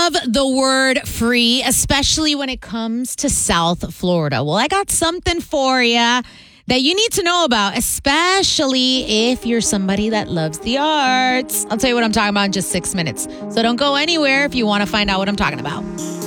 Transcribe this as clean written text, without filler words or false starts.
Love the word free, especially when it comes to South Florida. Well, I got something for you that you need to know about, especially if you're somebody that loves the arts. I'll tell you what I'm talking about in just 6 minutes. So don't go anywhere if you want to find out what I'm talking about.